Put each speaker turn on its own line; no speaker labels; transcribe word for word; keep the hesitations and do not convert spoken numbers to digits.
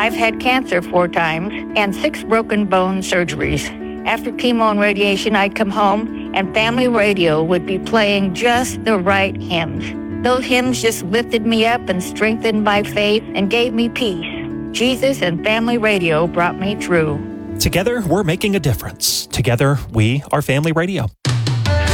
I've had cancer four times and six broken bone surgeries. After chemo and radiation, I'd come home and family radio would be playing just the right hymns. Those hymns just lifted me up and strengthened my faith and gave me peace. Jesus and family radio brought me through.
Together, we're making a difference. Together, we are Family Radio.